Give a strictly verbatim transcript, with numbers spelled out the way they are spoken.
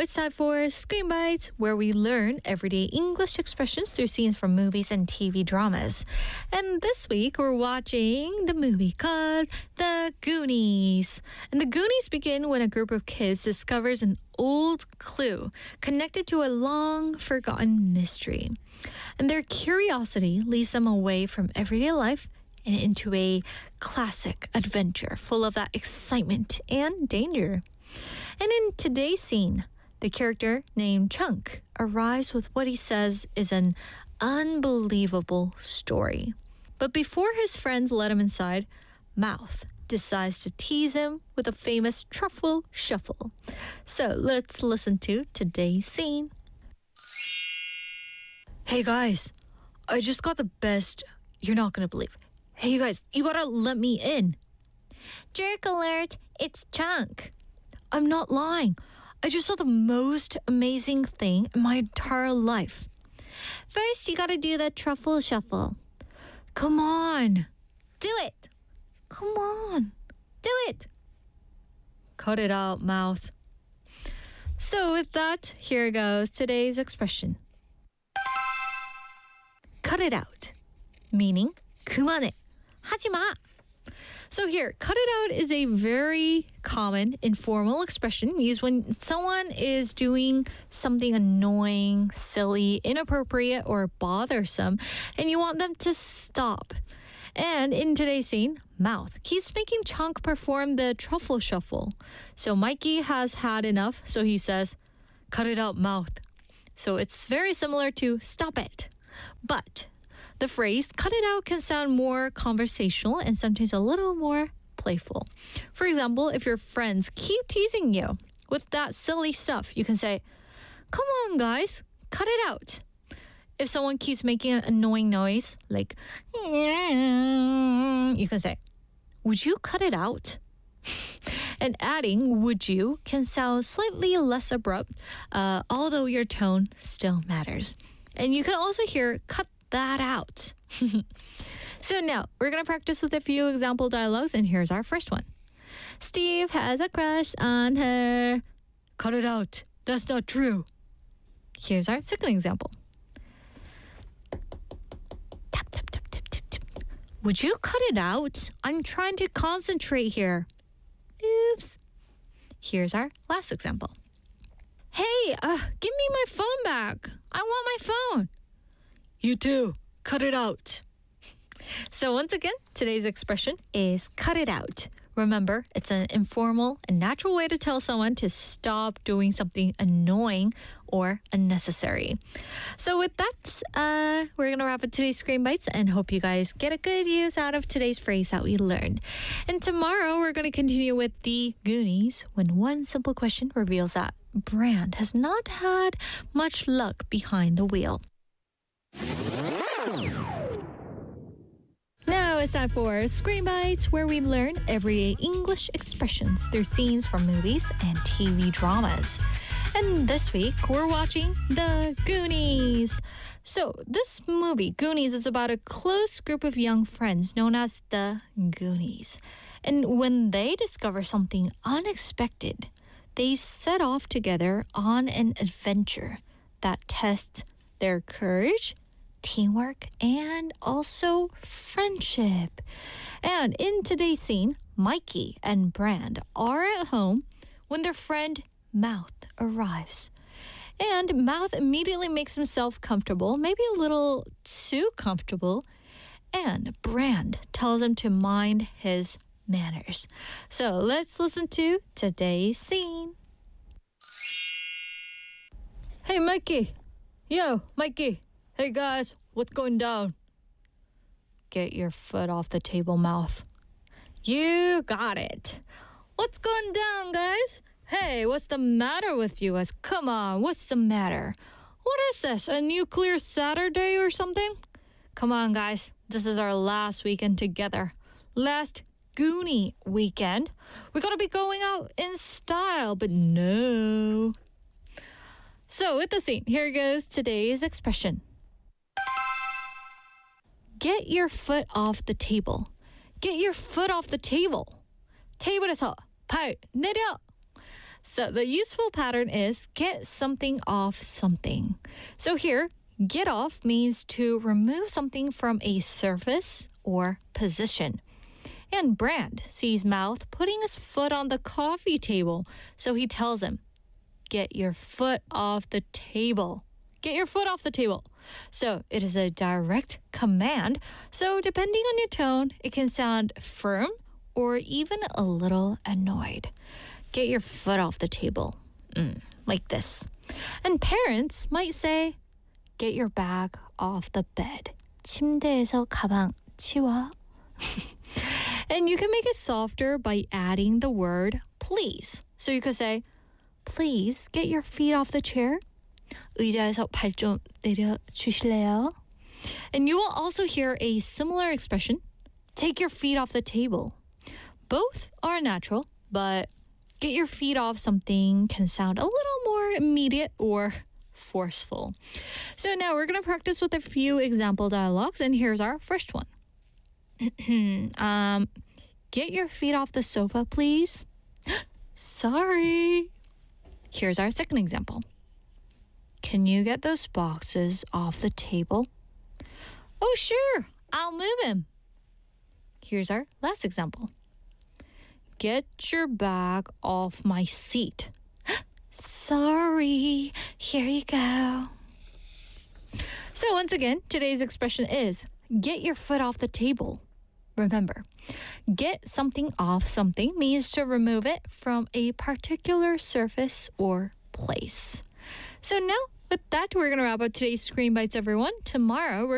it's time for Screen Bites, where we learn everyday English expressions through scenes from movies and T V dramas. And this week, we're watching the movie called The Goonies. And The Goonies begin when a group of kids discovers an old clue connected to a long-forgotten mystery. And their curiosity leads them away from everyday life and into a classic adventure full of that excitement and danger. And in today's scene, the character named Chunk arrives with what he says is an unbelievable story. But before his friends let him inside, Mouth decides to tease him with a famous truffle shuffle. So let's listen to today's scene. Hey guys, I just got the best you're not gonna believe. Hey you guys, you gotta let me in. Jerk alert, it's Chunk. I'm not lying. I just saw the most amazing thing in my entire life. First, you gotta do the truffle shuffle. Come on. Do it. Come on. Do it. Cut it out, Mouth. So with that, here goes today's expression. Cut it out. Meaning, 그만해. 하지 마. So here, cut it out is a very common informal expression used when someone is doing something annoying, silly, inappropriate, or bothersome, and you want them to stop. And in today's scene, Mouth keeps making Chunk perform the truffle shuffle. So Mikey has had enough, so he says, cut it out, Mouth. So it's very similar to stop it. But the phrase cut it out can sound more conversational and sometimes a little more playful. For example, if your friends keep teasing you with that silly stuff, you can say, come on guys, cut it out. If someone keeps making an annoying noise, like, you can say, would you cut it out? And adding would you can sound slightly less abrupt, uh, although your tone still matters. And you can also hear cut that out. So now we're going to practice with a few example dialogues, and here's our first one. Steve has a crush on her. Cut it out. That's not true. Here's our second example. Tap, tap, tap, tap, tap, tap. Would you cut it out? I'm trying to concentrate here. Oops. Here's our last example. Hey, uh, give me my phone back. I want my phone. You too. Cut it out. So once again, today's expression is cut it out. Remember, it's an informal and natural way to tell someone to stop doing something annoying or unnecessary. So with that, uh, we're going to wrap up today's Screen Bites and hope you guys get a good use out of today's phrase that we learned. And tomorrow, we're going to continue with The Goonies when one simple question reveals that Brand has not had much luck behind the wheel. Now it's time for Screen Bites, where we learn everyday English expressions through scenes from movies and T V dramas. And this week, we're watching The Goonies. So this movie, Goonies, is about a close group of young friends known as the Goonies. And when they discover something unexpected, they set off together on an adventure that tests their courage, teamwork, and also friendship. And in today's scene, Mikey and Brand are at home when their friend Mouth arrives. And Mouth immediately makes himself comfortable, maybe a little too comfortable, and Brand tells him to mind his manners. So let's listen to today's scene. Hey, Mikey. Yo, Mikey. Hey guys, what's going down? Get your foot off the table, Mouth. You got it. What's going down, guys? Hey, what's the matter with you guys? Come on, what's the matter? What is this, a nuclear Saturday or something? Come on, guys. This is our last weekend together. Last Goonie weekend. We gotta be going out in style, but no. So with the scene, here goes today's expression. Get your foot off the table. Get your foot off the table. 테이블에서 발 내려. So the useful pattern is get something off something. So here, get off means to remove something from a surface or position. And Brand sees Mouth putting his foot on the coffee table. So he tells him, get your foot off the table. Get your foot off the table. So it is a direct command. So depending on your tone, it can sound firm or even a little annoyed. Get your foot off the table. Mm, like this. And parents might say, get your bag off the bed. 침대에서 가방 치워. And you can make it softer by adding the word please. So you could say, please get your feet off the chair. 의자에서 발 좀 내려주실래요? And you will also hear a similar expression, take your feet off the table. Both are natural, but get your feet off something can sound a little more immediate or forceful. So now we're going to practice with a few example dialogues, and here's our first one. um, get your feet off the sofa, please. Sorry. Here's our second example. Can you get those boxes off the table? Oh, sure. I'll move him. Here's our last example. Get your bag off my seat. Sorry. Here you go. So once again, today's expression is get your foot off the table. Remember, get something off something means to remove it from a particular surface or place. So now, with that, we're going to wrap up today's Screen Bites, everyone. Tomorrow, we're